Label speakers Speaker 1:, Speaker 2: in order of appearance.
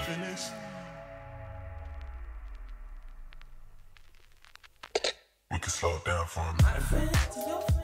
Speaker 1: finished. We can slow it down for a minute.